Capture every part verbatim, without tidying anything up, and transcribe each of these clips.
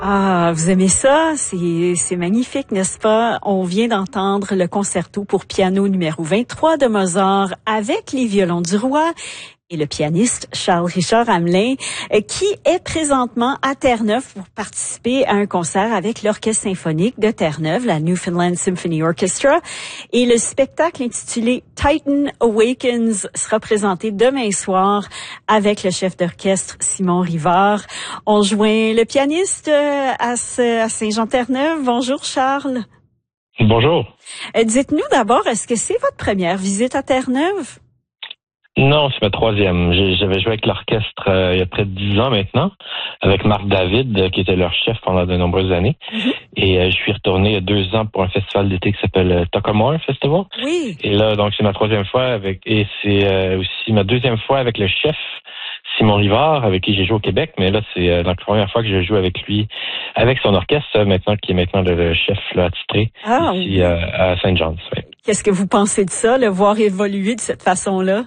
Ah, vous aimez ça? C'est, c'est magnifique, n'est-ce pas? On vient d'entendre le concerto pour piano numéro vingt-trois de Mozart avec les violons du roi et le pianiste Charles-Richard Hamelin, qui est présentement à Terre-Neuve pour participer à un concert avec l'Orchestre symphonique de Terre-Neuve, la Newfoundland Symphony Orchestra. Et le spectacle intitulé Titan Awakens sera présenté demain soir avec le chef d'orchestre Simon Rivard. On joint le pianiste à Saint-Jean-Terre-Neuve. Bonjour Charles. Bonjour. Dites-nous d'abord, est-ce que c'est votre première visite à Terre-Neuve? Non, c'est ma troisième. J'ai, j'avais joué avec l'orchestre euh, il y a près de dix ans maintenant, avec Marc David, euh, qui était leur chef pendant de nombreuses années. Mm-hmm. Et euh, je suis retourné il y a deux ans pour un festival d'été qui s'appelle euh, Tuckamore Festival. Oui. Et là, donc, c'est ma troisième fois avec, et c'est euh, aussi ma deuxième fois avec le chef Simon Rivard, avec qui j'ai joué au Québec. Mais là, c'est euh, la première fois que je joue avec lui, avec son orchestre, euh, maintenant, qui est maintenant le, le chef là, attitré ah, ici oui. euh, à Saint John's. Oui. Qu'est-ce que vous pensez de ça, le voir évoluer de cette façon-là?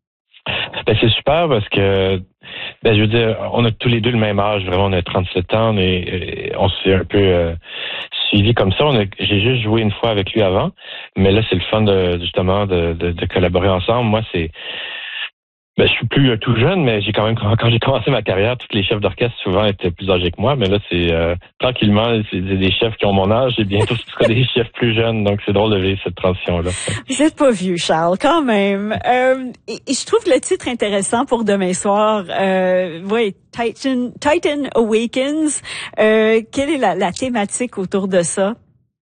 Ben, c'est super parce que, ben, je veux dire, on a tous les deux le même âge, vraiment, on a trente-sept ans, mais on s'est un peu euh, suivi comme ça. On a, j'ai juste joué une fois avec lui avant, mais là, c'est le fun de, justement de, de, de collaborer ensemble. Moi, c'est, ben, je suis plus euh, tout jeune, mais j'ai quand même, quand j'ai commencé ma carrière, tous les chefs d'orchestre souvent étaient plus âgés que moi, mais là, c'est euh, tranquillement, c'est des chefs qui ont mon âge et bientôt ce sera des chefs plus jeunes, donc c'est drôle de vivre cette transition-là. Vous êtes pas vieux, Charles, quand même. Euh, et, et je trouve le titre intéressant pour demain soir. Euh, ouais, Titan, Titan Awakens. Euh, quelle est la, la thématique autour de ça?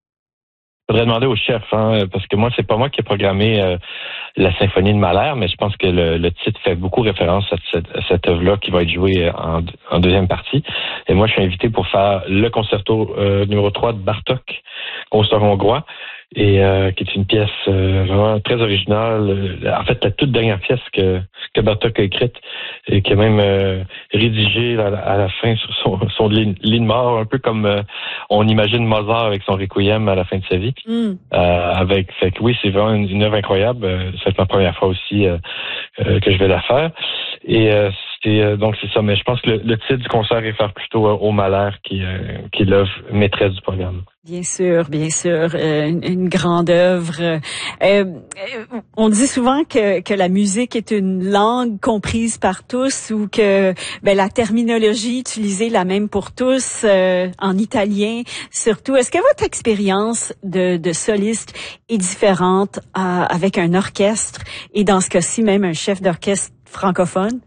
Je voudrais demander au chef, hein, parce que moi, c'est pas moi qui ai programmé euh, la symphonie de Mahler, mais je pense que le, le titre fait beaucoup référence à cette, à cette œuvre-là qui va être jouée en, en deuxième partie. Et moi, je suis invité pour faire le concerto euh, numéro trois de Bartók, concert hongrois, et euh, qui est une pièce euh, vraiment très originale. En fait, la toute dernière pièce que, que Bartók a écrite et qui a même euh, rédigée à, à la fin sur son, son lit, lit de mort, un peu comme euh, on imagine Mozart avec son Requiem à la fin de sa vie. Mm. Euh, avec, fait que oui, c'est vraiment une, une œuvre incroyable. C'est ma première fois aussi euh, euh, que je vais la faire. Et euh, c'est euh, donc c'est ça. Mais je pense que le, le titre du concert réfère plutôt euh, au Mahler, qui, euh, qui est l'œuvre maîtresse du programme. Bien sûr, bien sûr, euh, une, une grande œuvre. Euh, on dit souvent que, que la musique est une langue comprise par tous ou que ben, la terminologie utilisée est la même pour tous, euh, en italien surtout. Est-ce que votre expérience de, de soliste est différente euh, avec un orchestre et dans ce cas-ci même un chef d'orchestre francophone?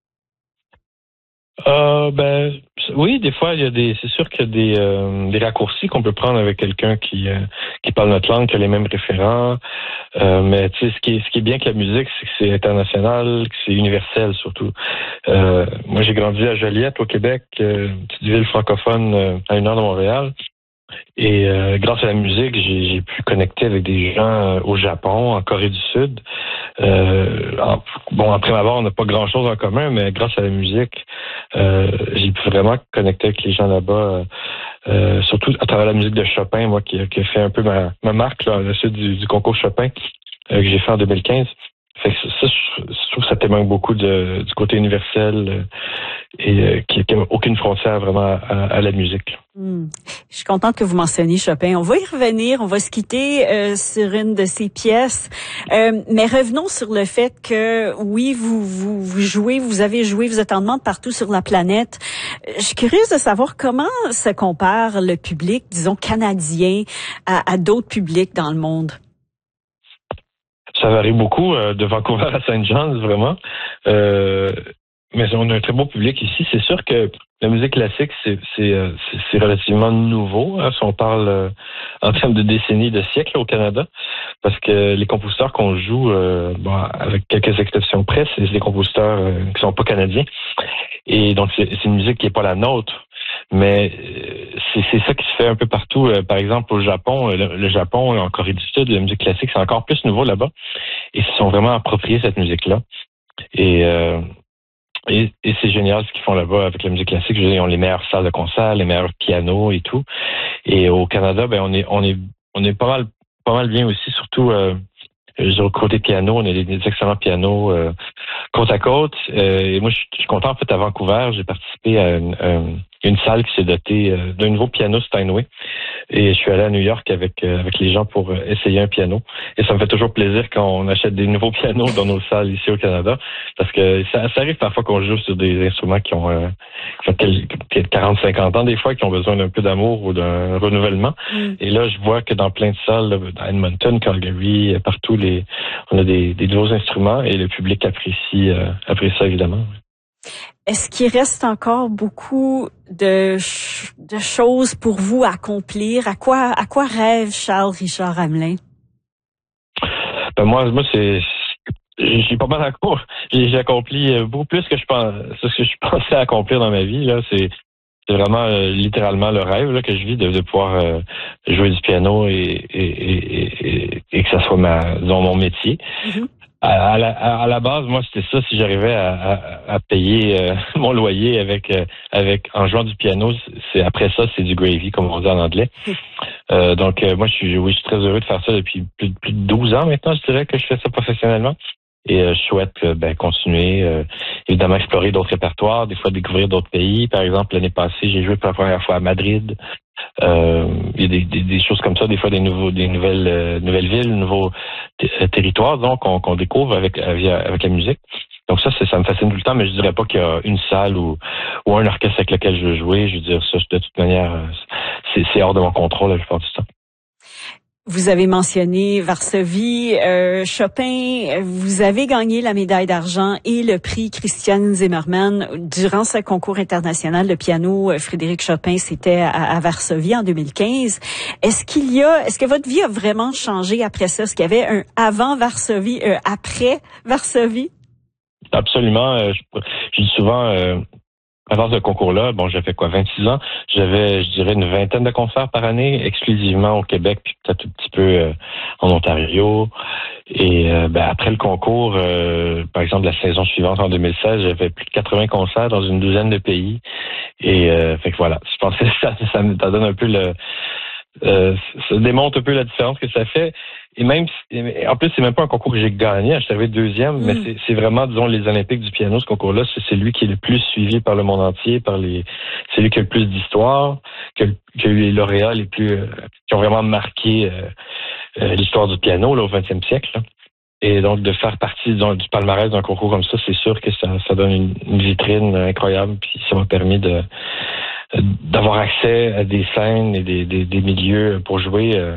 Euh, ben oui, des fois il y a des, c'est sûr qu'il y a des, euh, des raccourcis qu'on peut prendre avec quelqu'un qui euh, qui parle notre langue, qui a les mêmes référents. Euh, mais tu sais, ce qui est ce qui est bien avec la musique, c'est que c'est international, que c'est universel surtout. Euh, moi, j'ai grandi à Joliette, au Québec, euh, une petite ville francophone euh, à une heure de Montréal. Et euh, grâce à la musique, j'ai, j'ai pu connecter avec des gens euh, au Japon, en Corée du Sud. Euh, en, bon, après ma mort, on n'a pas grand-chose en commun, mais grâce à la musique, euh, j'ai pu vraiment connecter avec les gens là-bas, euh, euh, surtout à travers la musique de Chopin, moi, qui, qui a fait un peu ma, ma marque là, à la suite du, du concours Chopin euh, que j'ai fait en deux mille quinze. Fait que ça, je, je trouve que ça témoigne beaucoup de, du côté universel euh, et euh, qui n'a aucune frontière vraiment à, à la musique. Mmh. Je suis contente que vous mentionniez Chopin. On va y revenir, on va se quitter euh, sur une de ses pièces. Euh, mais revenons sur le fait que, oui, vous, vous, vous jouez, vous avez joué, vous êtes en demande partout sur la planète. Je suis curieuse de savoir comment se compare le public, disons, canadien à, à d'autres publics dans le monde. Ça varie beaucoup euh, de Vancouver à Saint John's, vraiment. Euh, mais on a un très beau public ici. C'est sûr que la musique classique, c'est, c'est, c'est, c'est relativement nouveau, hein, si on parle euh, en termes de décennies, de siècles au Canada, parce que les compositeurs qu'on joue, euh, bon, avec quelques exceptions près, c'est des compositeurs euh, qui sont pas canadiens. Et donc, c'est, c'est une musique qui est pas la nôtre. Mais c'est, c'est ça qui se fait un peu partout. Par exemple, au Japon, le, le Japon, en Corée du Sud, la musique classique, c'est encore plus nouveau là-bas. Et ils se sont vraiment appropriés cette musique-là. Et, euh, et, et c'est génial ce qu'ils font là-bas avec la musique classique. Je veux dire, ils ont les meilleures salles de concert, les meilleurs pianos et tout. Et au Canada, ben on est on est on est pas mal pas mal bien aussi, surtout euh, du côté piano, on a des, des excellents pianos euh, côte à côte. Euh, et moi, je suis content. En fait, à Vancouver, j'ai participé à une, euh, une salle qui s'est dotée euh, d'un nouveau piano Steinway. Et je suis allé à New York avec euh, avec les gens pour euh, essayer un piano. Et ça me fait toujours plaisir quand on achète des nouveaux pianos dans nos salles ici au Canada, parce que ça, ça arrive parfois qu'on joue sur des instruments qui ont euh, quarante cinquante ans des fois, qui ont besoin d'un peu d'amour ou d'un renouvellement. Mm. Et là, je vois que dans plein de salles, là, à Edmonton, Calgary, partout, les on a des, des nouveaux instruments et le public apprécie euh, apprécie ça évidemment. Est-ce qu'il reste encore beaucoup de, ch- de choses pour vous à accomplir? À quoi, à quoi rêve Charles Richard Hamelin? Ben moi, moi c'est, j'ai pas mal accompli. J'ai, j'ai accompli beaucoup plus que je pense, ce que je pensais accomplir dans ma vie. Là, c'est, c'est vraiment euh, littéralement le rêve là que je vis de, de pouvoir euh, jouer du piano et, et, et, et, et que ça soit ma, disons, mon métier. Mm-hmm. À la, à la base, moi, c'était ça. Si j'arrivais à, à, à payer euh, mon loyer avec, euh, avec en jouant du piano, c'est après ça, c'est du gravy, comme on dit en anglais. Euh, donc, euh, moi, je suis, oui, je suis très heureux de faire ça depuis plus, plus de douze ans maintenant. Je dirais que je fais ça professionnellement. Et euh, je souhaite euh, ben, continuer, euh, évidemment, explorer d'autres répertoires, des fois découvrir d'autres pays. Par exemple, l'année passée, j'ai joué pour la première fois à Madrid. Euh, il y a des, des, des choses comme ça, des fois des nouveaux, des nouvelles, euh, nouvelles villes, nouveaux t- territoires, donc qu'on, qu'on découvre avec avec la musique. Donc ça, c'est, ça me fascine tout le temps, mais je dirais pas qu'il y a une salle ou ou un orchestre avec lequel je veux jouer. Je veux dire ça, de toute manière, c'est, c'est hors de mon contrôle la plupart du temps. Vous avez mentionné Varsovie, euh, Chopin. Vous avez gagné la médaille d'argent et le prix Christian Zimmermann durant ce concours international de piano. Frédéric Chopin, c'était à, à Varsovie en deux mille quinze. Est-ce qu'il y a, est-ce que votre vie a vraiment changé après ça? Est-ce qu'il y avait un avant Varsovie, un après Varsovie? Absolument. Euh, je, je dis souvent. Euh Avant ce concours-là, bon, j'avais quoi, vingt-six ans. J'avais, je dirais, une vingtaine de concerts par année, exclusivement au Québec, puis peut-être un petit peu euh, en Ontario. Et euh, ben, après le concours, euh, par exemple, la saison suivante, en deux mille seize, j'avais plus de quatre-vingts concerts dans une douzaine de pays. Et euh, fait que voilà, je pense que ça, ça, ça donne un peu le... Euh, ça démontre un peu la différence que ça fait. Et même, en plus, c'est même pas un concours que j'ai gagné. Je suis arrivé deuxième, mm. mais c'est, c'est vraiment, disons, les Olympiques du piano, ce concours-là. C'est celui qui est le plus suivi par le monde entier, par les, c'est lui qui a le plus d'histoire, qui a, qui a eu les lauréats les plus, euh, qui ont vraiment marqué euh, euh, l'histoire du piano, là, au vingtième siècle. Là. Et donc, de faire partie, disons, du palmarès d'un concours comme ça, c'est sûr que ça, ça donne une, une vitrine incroyable. Puis ça m'a permis de, d'avoir accès à des scènes et des, des, des milieux pour jouer. Euh,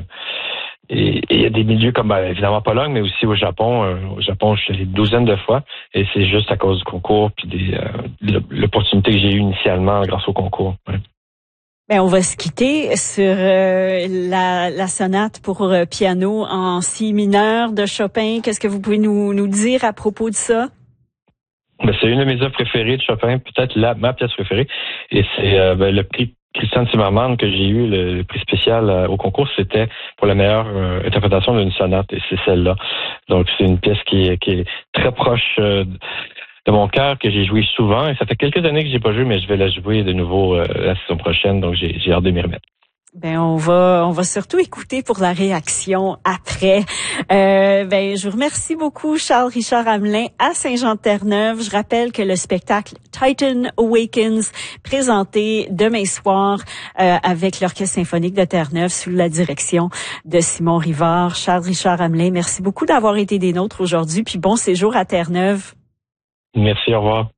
Et il y a des milieux comme, ben, évidemment, Pologne, mais aussi au Japon. Euh, au Japon, je suis allé une douzaine de fois. Et c'est juste à cause du concours puis des, euh, l'opportunité que j'ai eue initialement grâce au concours. Ouais. Ben, on va se quitter sur euh, la, la sonate pour euh, piano en si mineur de Chopin. Qu'est-ce que vous pouvez nous, nous dire à propos de ça? Ben, c'est une de mes œuvres préférées de Chopin, peut-être la, ma pièce préférée. Et c'est euh, ben, le prix Christian Zimmermann que j'ai eu, le, le prix spécial euh, au concours, c'était pour la meilleure euh, interprétation d'une sonate, et c'est celle-là. Donc c'est une pièce qui est, qui est très proche euh, de mon cœur, que j'ai joué souvent, et ça fait quelques années que j'ai pas joué, mais je vais la jouer de nouveau euh, la saison prochaine, donc j'ai, j'ai hâte de m'y remettre. Ben on va on va surtout écouter pour la réaction après. Euh, ben je vous remercie beaucoup Charles Richard Hamelin à Saint-Jean-de-Terre-Neuve. Je rappelle que le spectacle Titan Awakens présenté demain soir euh, avec l'Orchestre symphonique de Terre-Neuve sous la direction de Simon Rivard. Charles Richard Hamelin, merci beaucoup d'avoir été des nôtres aujourd'hui, puis bon séjour à Terre-Neuve. Merci, au revoir.